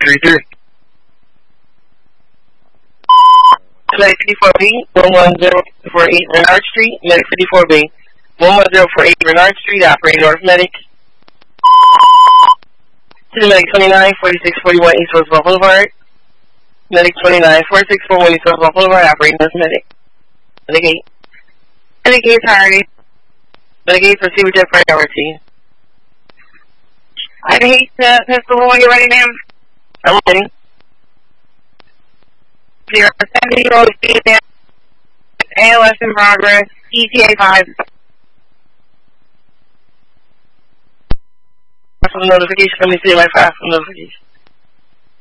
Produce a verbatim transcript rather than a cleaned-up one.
three three. Medic fifty-four B, one one zero four eight Renard Street. Medic fifty-four B, one one zero four eight Renard Street, operating North Medic. To the Medic twenty-nine forty-six forty-one East Roosevelt Boulevard. Medic twenty-nine forty-six forty-one East Roosevelt Boulevard, operating North Medic. Medic eight. Medic eight, sorry. Medic eight, proceed with your priority. I hate uh, pistol when you're ready, ma'am. I'm ready. Zero seventy year old female, A L S in progress, E T A five. Notification, let me see my fast notification.